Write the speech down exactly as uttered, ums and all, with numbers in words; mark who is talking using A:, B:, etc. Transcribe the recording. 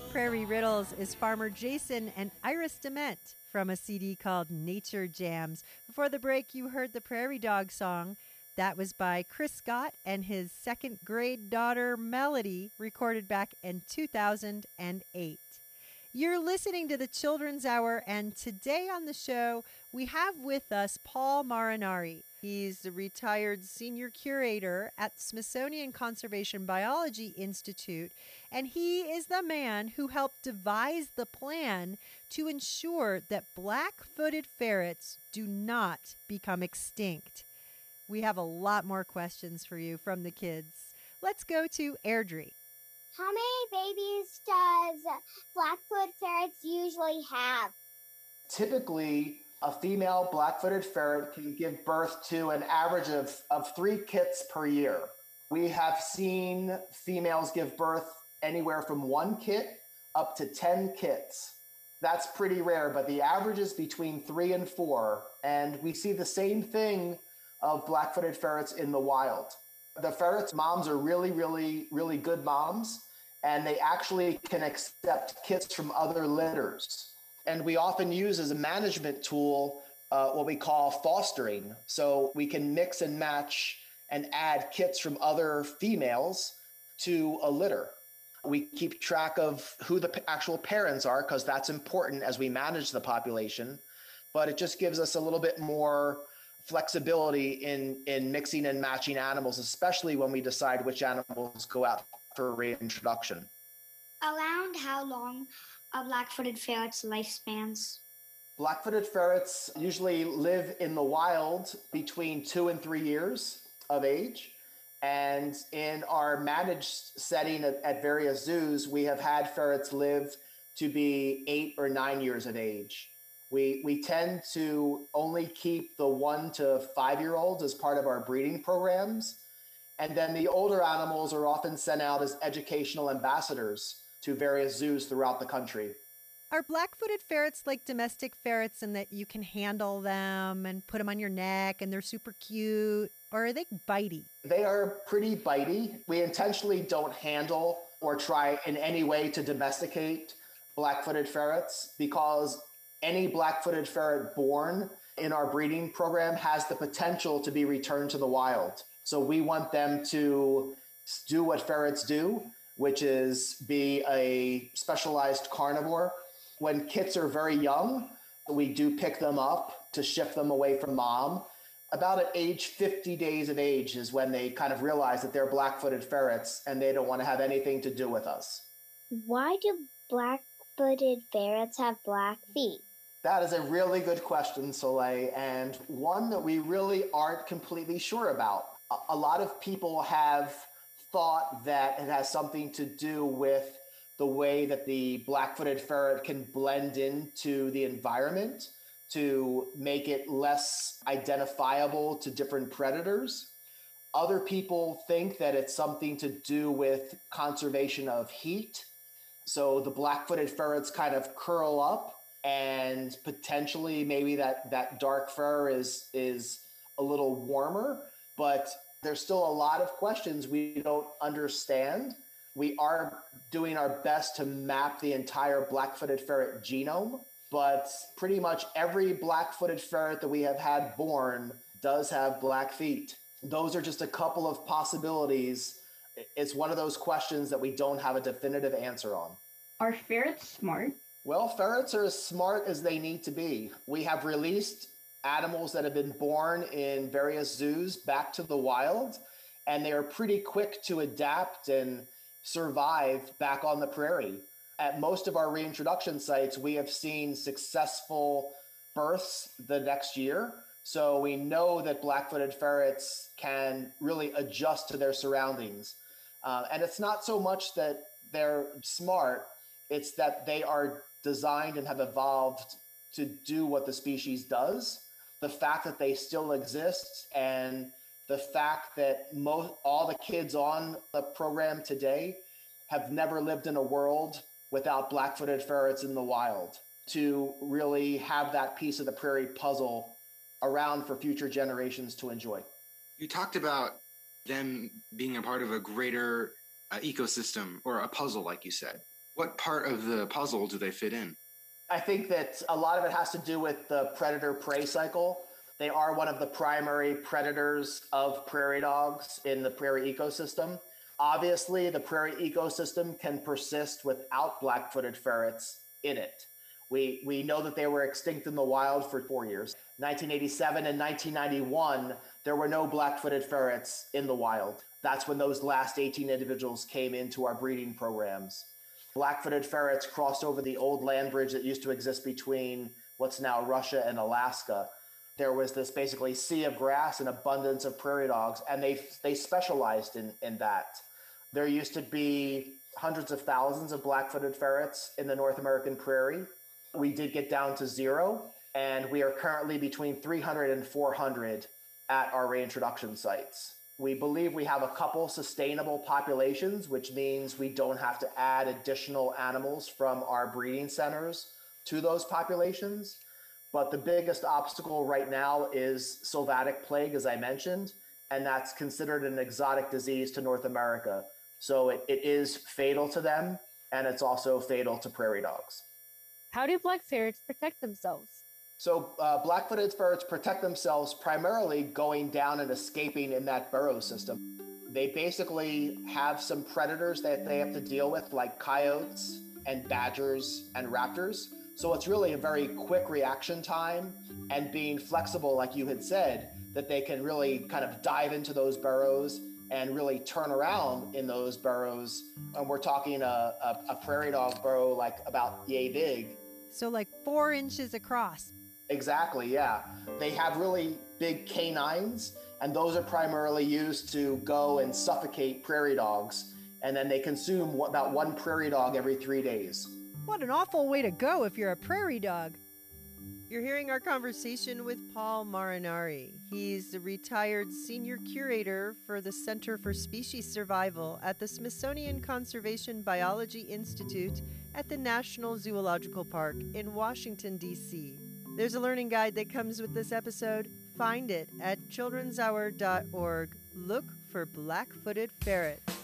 A: Prairie Riddles is Farmer Jason and Iris Dement from a C D called Nature Jams. Before the break, you heard the Prairie Dog song. That was by Chris Scott and his second grade daughter, Melody, recorded back in two thousand eight. You're listening to the Children's Hour, and today on the show, we have with us Paul Marinari. He's the retired senior curator at Smithsonian Conservation Biology Institute, and he is the man who helped devise the plan to ensure that black-footed ferrets do not become extinct. We have a lot more questions for you from the kids. Let's go to Airdrie.
B: How many babies does black-footed ferrets usually have?
C: Typically, a female black-footed ferret can give birth to an average of, of three kits per year. We have seen females give birth anywhere from one kit up to ten kits. That's pretty rare, but the average is between three and four. And we see the same thing of black-footed ferrets in the wild. The ferrets' moms are really, really, really good moms, and they actually can accept kits from other litters. And we often use as a management tool uh, what we call fostering. So we can mix and match and add kits from other females to a litter. We keep track of who the actual parents are because that's important as we manage the population. But it just gives us a little bit more flexibility in, in mixing and matching animals, especially when we decide which animals go out for reintroduction.
D: Around how long are black-footed ferrets' lifespans?
C: Black-footed ferrets usually live in the wild between two and three years of age. And in our managed setting at, at various zoos, we have had ferrets live to be eight or nine years of age. We we tend to only keep the one to five-year-olds as part of our breeding programs. And then the older animals are often sent out as educational ambassadors to various zoos throughout the country.
A: Are black-footed ferrets like domestic ferrets in that you can handle them and put them on your neck and they're super cute? Or are they bitey?
C: They are pretty bitey. We intentionally don't handle or try in any way to domesticate black-footed ferrets because any black-footed ferret born in our breeding program has the potential to be returned to the wild. So we want them to do what ferrets do, which is be a specialized carnivore. When kits are very young, we do pick them up to shift them away from mom. About at age fifty days of age is when they kind of realize that they're black-footed ferrets and they don't want to have anything to do with us.
B: Why do black-footed ferrets have black feet?
C: That is a really good question, Soleil, and one that we really aren't completely sure about. A lot of people have thought that it has something to do with the way that the black-footed ferret can blend into the environment to make it less identifiable to different predators. Other people think that it's something to do with conservation of heat. So the black-footed ferrets kind of curl up and potentially maybe that, that dark fur is, is a little warmer, but there's still a lot of questions we don't understand. We are doing our best to map the entire black-footed ferret genome, but pretty much every black-footed ferret that we have had born does have black feet. Those are just a couple of possibilities. It's one of those questions that we don't have a definitive answer on.
E: Are ferrets smart?
C: Well, ferrets are as smart as they need to be. We have released animals that have been born in various zoos back to the wild, and they are pretty quick to adapt and survive back on the prairie. At most of our reintroduction sites, we have seen successful births the next year. So we know that black-footed ferrets can really adjust to their surroundings. Uh, and it's not so much that they're smart, it's that they are designed and have evolved to do what the species does. The fact that they still exist and the fact that most all the kids on the program today have never lived in a world without black-footed ferrets in the wild, to really have that piece of the prairie puzzle around for future generations to enjoy.
F: You talked about them being a part of a greater uh, ecosystem or a puzzle, like you said. What part of the puzzle do they fit in?
C: I think that a lot of it has to do with the predator-prey cycle. They are one of the primary predators of prairie dogs in the prairie ecosystem. Obviously, the prairie ecosystem can persist without black-footed ferrets in it. We, we know that they were extinct in the wild for four years. nineteen eighty-seven and nineteen ninety-one, there were no black-footed ferrets in the wild. That's when those last eighteen individuals came into our breeding programs. Black-footed ferrets crossed over the old land bridge that used to exist between what's now Russia and Alaska. There was this basically sea of grass and abundance of prairie dogs, and they they specialized in, in that. There used to be hundreds of thousands of black-footed ferrets in the North American prairie. We did get down to zero, and we are currently between three hundred and four hundred at our reintroduction sites. We believe we have a couple sustainable populations, which means we don't have to add additional animals from our breeding centers to those populations. But the biggest obstacle right now is sylvatic plague, as I mentioned, and that's considered an exotic disease to North America. So it, it is fatal to them, and it's also fatal to prairie dogs.
G: How do black ferrets protect themselves?
C: So uh, black-footed ferrets protect themselves primarily going down and escaping in that burrow system. They basically have some predators that they have to deal with, like coyotes and badgers and raptors. So it's really a very quick reaction time, and being flexible, like you had said, that they can really kind of dive into those burrows and really turn around in those burrows. And we're talking a, a, a prairie dog burrow like about yay big.
A: So like four inches across.
C: Exactly, yeah. They have really big canines, and those are primarily used to go and suffocate prairie dogs. And then they consume about one prairie dog every three days.
A: What an awful way to go if you're a prairie dog. You're hearing our conversation with Paul Marinari. He's the retired senior curator for the Center for Species Survival at the Smithsonian Conservation Biology Institute at the National Zoological Park in Washington, D C There's a learning guide that comes with this episode. Find it at children's hour dot org. Look for black-footed ferret.